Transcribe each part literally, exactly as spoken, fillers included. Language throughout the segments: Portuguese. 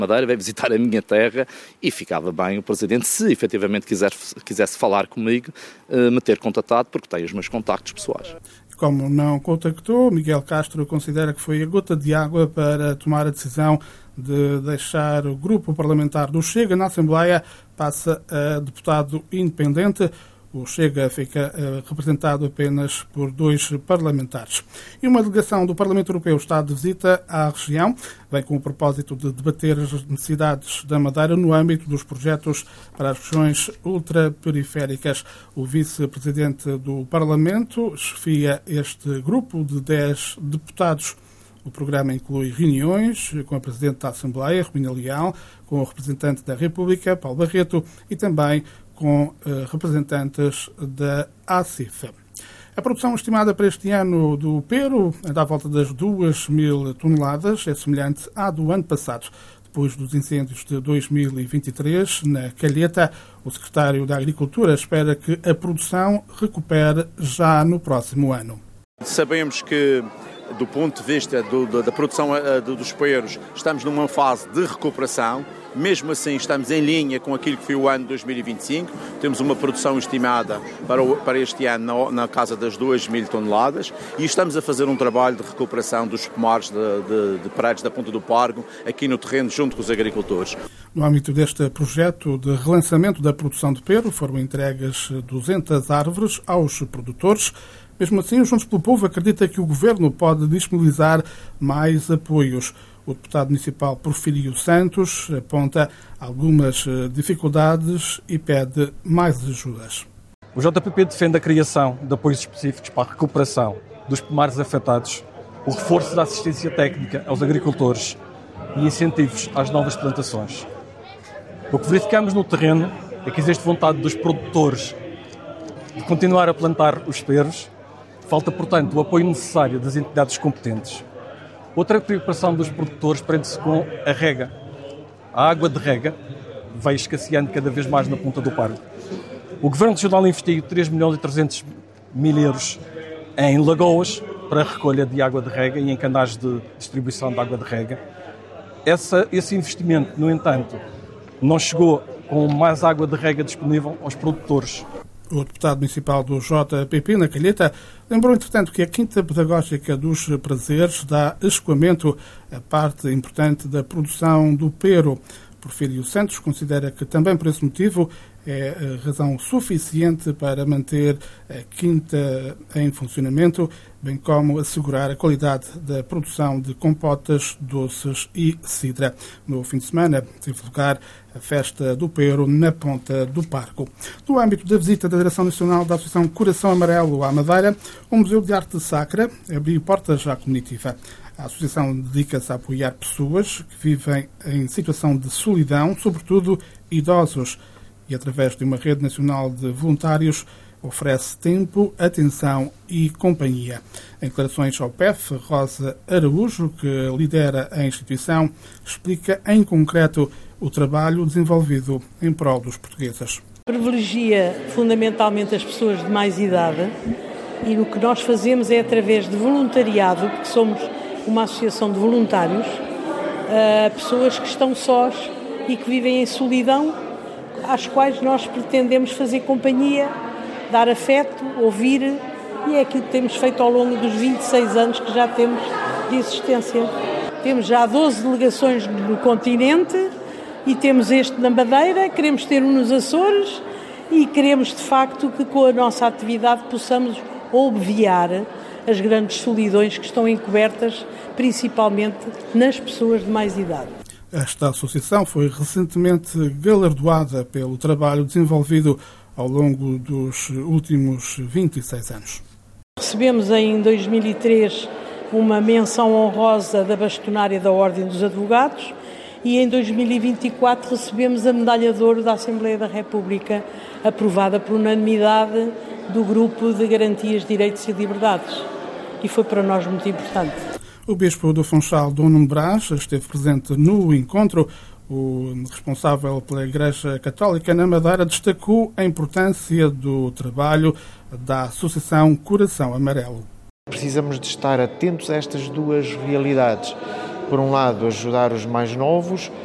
Madeira, veio visitar a minha terra e ficava bem o Presidente, se efetivamente quisesse, quisesse falar comigo, me ter contatado, porque tem os meus contactos pessoais. Como não contactou, Miguel Castro considera que foi a gota de água para tomar a decisão de deixar o grupo parlamentar do Chega na Assembleia, passa a deputado independente. O Chega fica uh, representado apenas por dois parlamentares. E uma delegação do Parlamento Europeu está de visita à região, vem com o propósito de debater as necessidades da Madeira no âmbito dos projetos para as regiões ultraperiféricas. O vice-presidente do Parlamento chefia este grupo de dez deputados. O programa inclui reuniões com a Presidente da Assembleia, Romina Leal, com o representante da República, Paulo Barreto, e também com uh, representantes da A C I F. A produção estimada para este ano do Pero anda à volta das duas mil toneladas, é semelhante à do ano passado. Depois dos incêndios de dois mil e vinte e três, na Calheta, o secretário da Agricultura espera que a produção recupere já no próximo ano. Sabemos que, do ponto de vista do, da, da produção do, dos peros, estamos numa fase de recuperação. Mesmo assim, estamos em linha com aquilo que foi o ano de dois mil e vinte e cinco. Temos uma produção estimada para, o, para este ano na, na casa das duas mil toneladas e estamos a fazer um trabalho de recuperação dos pomares de, de, de paredes da Ponta do Pargo aqui no terreno junto com os agricultores. No âmbito deste projeto de relançamento da produção de pero, foram entregues duzentas árvores aos produtores. Mesmo assim, o Juntos pelo Povo acredita que o Governo pode disponibilizar mais apoios. O deputado municipal Porfírio Santos aponta algumas dificuldades e pede mais ajudas. O J P P defende a criação de apoios específicos para a recuperação dos pomares afetados, o reforço da assistência técnica aos agricultores e incentivos às novas plantações. O que verificamos no terreno é que existe vontade dos produtores de continuar a plantar os peros. Falta, portanto, o apoio necessário das entidades competentes. Outra preocupação dos produtores prende-se com a rega. A água de rega vai escasseando cada vez mais na Ponta do Pargo. O Governo Regional investiu três milhões e trezentos mil euros em lagoas para a recolha de água de rega e em canais de distribuição de água de rega. Essa, esse investimento, no entanto, não chegou com mais água de rega disponível aos produtores. O deputado municipal do J P P, na Calheta, lembrou, entretanto, que a Quinta Pedagógica dos Prazeres dá escoamento a parte importante da produção do pero. Porfírio Santos considera que também por esse motivo é razão suficiente para manter a Quinta em funcionamento, bem como assegurar a qualidade da produção de compotas, doces e cidra. No fim de semana teve lugar a festa do pero na Ponta do Pargo. No âmbito da visita da Direção Nacional da Associação Coração Amarelo à Madeira, o Museu de Arte Sacra abriu portas à comitiva. A associação dedica-se a apoiar pessoas que vivem em situação de solidão, sobretudo idosos, e através de uma rede nacional de voluntários oferece tempo, atenção e companhia. Em declarações ao P E F, Rosa Araújo, que lidera a instituição, explica em concreto o trabalho desenvolvido em prol dos portugueses. Privilegia fundamentalmente as pessoas de mais idade e o que nós fazemos é através de voluntariado, porque somos uma associação de voluntários, a pessoas que estão sós e que vivem em solidão, às quais nós pretendemos fazer companhia, dar afeto, ouvir, e é aquilo que temos feito ao longo dos vinte e seis anos que já temos de existência. Temos já doze delegações no continente e temos este na Madeira, queremos ter um nos Açores e queremos de facto que com a nossa atividade possamos obviar as grandes solidões que estão encobertas principalmente nas pessoas de mais idade. Esta associação foi recentemente galardoada pelo trabalho desenvolvido ao longo dos últimos vinte e seis anos. Recebemos em dois mil e três uma menção honrosa da bastonária da Ordem dos Advogados e em dois mil e vinte e quatro recebemos a medalha de ouro da Assembleia da República, aprovada por unanimidade do Grupo de Garantias de Direitos e Liberdades. E foi para nós muito importante. O Bispo do Funchal, Dom Nuno Brás, esteve presente no encontro. O responsável pela Igreja Católica na Madeira destacou a importância do trabalho da Associação Coração Amarelo. Precisamos de estar atentos a estas duas realidades. Por um lado, ajudar os mais novos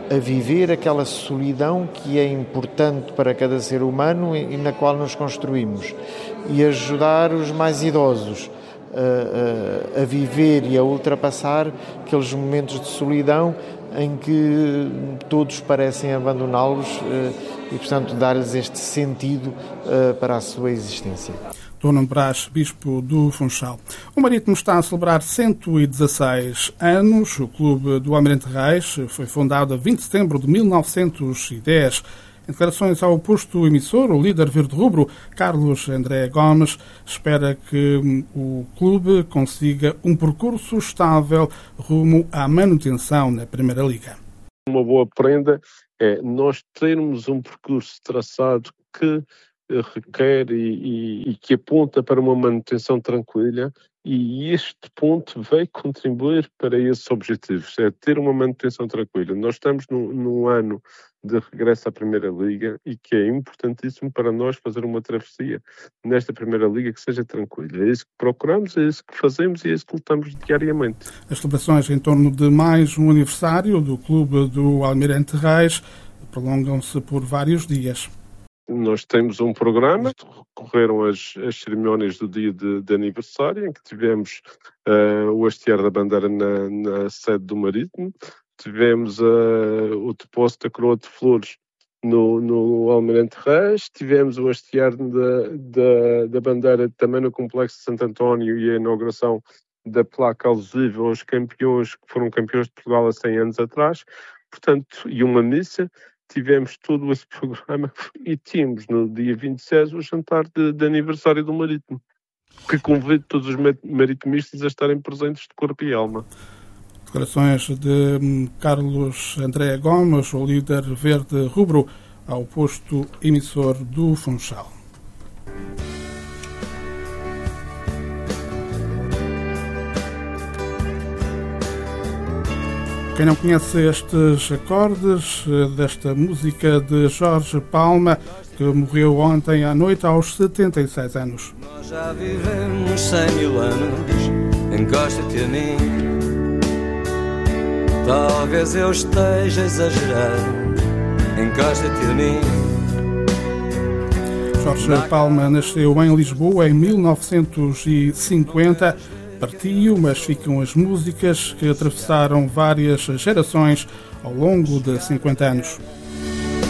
a viver aquela solidão que é importante para cada ser humano e na qual nos construímos, e ajudar os mais idosos a, a, a viver e a ultrapassar aqueles momentos de solidão em que todos parecem abandoná-los e, portanto, dar-lhes este sentido para a sua existência. Dom Nuno Brás, Bispo do Funchal. O Marítimo está a celebrar cento e dezasseis anos. O Clube do Almirante Reis foi fundado a vinte de setembro de mil novecentos e dez. Em declarações ao posto emissor, o líder verde-rubro, Carlos André Gomes, espera que o clube consiga um percurso estável rumo à manutenção na Primeira Liga. Uma boa prenda é nós termos um percurso traçado que requer e, e, e que aponta para uma manutenção tranquila, e este ponto vai contribuir para esses objetivos, é ter uma manutenção tranquila. Nós estamos num, num ano de regresso à Primeira Liga e que é importantíssimo para nós fazer uma travessia nesta Primeira Liga que seja tranquila. É isso que procuramos, é isso que fazemos e é isso que lutamos diariamente. As celebrações em torno de mais um aniversário do Clube do Almirante Reis prolongam-se por vários dias. Nós temos um programa, recorreram as, as cerimónias do dia de, de aniversário, em que tivemos uh, o hastear da bandeira na, na sede do Marítimo, tivemos uh, o depósito da coroa de flores no, no Almirante Reis, tivemos o hastear da, da, da bandeira também no Complexo de Santo António e a inauguração da placa alusiva aos campeões que foram campeões de Portugal há cem anos atrás, portanto, e uma missa. Tivemos todo esse programa e tínhamos no dia vinte e seis o jantar de, de aniversário do Marítimo, que convido todos os maritimistas a estarem presentes de corpo e alma. Declarações de Carlos André Gomes, o líder verde-rubro, ao posto emissor do Funchal. Quem não conhece estes acordes desta música de Jorge Palma, que morreu ontem à noite aos setenta e seis anos. Nós já vivemos cem mil anos, encosta-te a mim. Talvez eu esteja exagerando, encosta-te a mim. Jorge Palma nasceu em Lisboa em mil novecentos e cinquenta. Partiu, mas ficam as músicas que atravessaram várias gerações ao longo de cinquenta anos.